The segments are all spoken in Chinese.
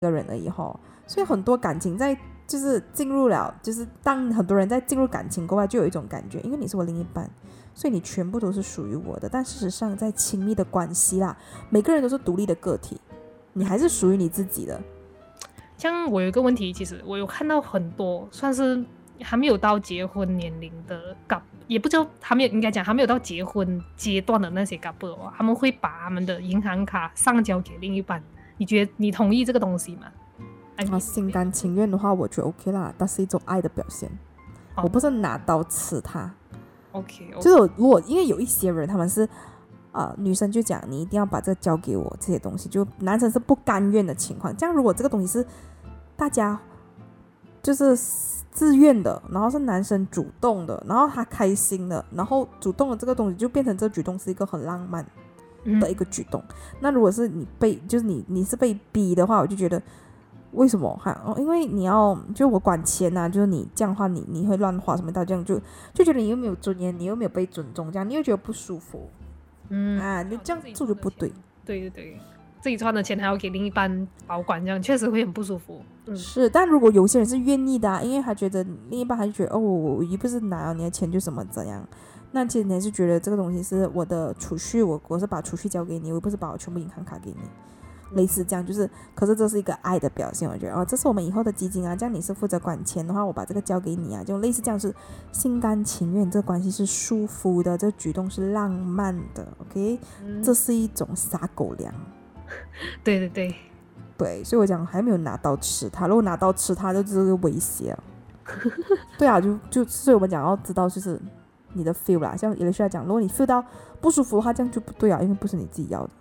个人而已吼。所以很多感情在就是进入了，就是当很多人在进入感情过后，就有一种感觉，因为你是我另一半，所以你全部都是属于我的。但事实上，在亲密的关系啦，每个人都是独立的个体，你还是属于你自己的。 像我有一个问题，其实我有看到很多算是还没有到结婚年龄的 couple， 也不叫还没有，应该讲还没有到结婚阶段的那些 couple 哦，他们会把他们的银行卡上交给另一半。你觉得你同意这个东西吗？ 心甘情愿的话，我觉得 OK 啦，但是一种爱的表现。我不是拿刀刺他。 OK， 就是如果因为有一些人他们是女生就讲你一定要把这个交给我，这些东西就男生是不甘愿的情况。这样如果这个东西是大家就是自愿的，然后是男生主动的，然后他开心的，然后主动的这个东西就变成这个举动是一个很浪漫的一个举动。那如果是你被就是你是被逼的话，我就觉得为什么因为你要就我管钱啊，就是你这样的话你会乱花什么到这样就觉得你又没有尊严，你又没有被尊重，这样你又觉得不舒服。你这样做就不对。 对对对，自己赚的钱还要给另一半保管，这样确实会很不舒服。 是，但如果有些人是愿意的因为他觉得另一半他就觉得我一不是拿了你的钱就什么怎样，那其实你还是觉得这个东西是我的储蓄，我是把储蓄交给你，我不是把我全部银行卡给你。类似这样，就是可是这是一个爱的表现，我觉得这是我们以后的基金这样你是负责管钱的话，我把这个交给你就类似这样，是心甘情愿，这关系是舒服的，这举动是浪漫的 OK，这是一种撒狗粮。 对对对对，所以我讲还没有拿刀吃他，如果拿刀吃他就是个威胁对啊，所以我们讲要知道就是你的 feel 啦，像有的需要讲，如果你 feel 到不舒服的话，这样就不对因为不是你自己要的。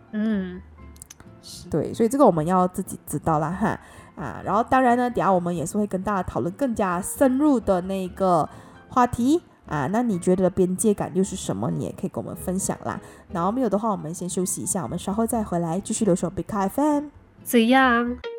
对，所以这个我们要自己知道啦然后当然呢，等下我们也是会跟大家讨论更加深入的那个话题那你觉得边界感又是什么？你也可以跟我们分享啦。然后没有的话，我们先休息一下，我们稍后再回来继续留守 Big FM。 这样。